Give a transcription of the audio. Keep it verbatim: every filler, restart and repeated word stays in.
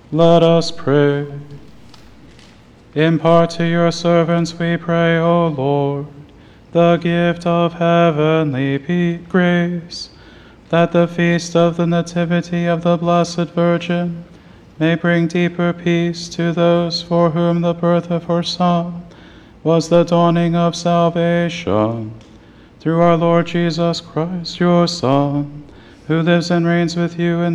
Let us pray. Impart to your servants, we pray, O Lord, the gift of heavenly peace, grace, that the feast of the Nativity of the Blessed Virgin may bring deeper peace to those for whom the birth of her Son was the dawning of salvation. Through our Lord Jesus Christ, your Son, who lives and reigns with you in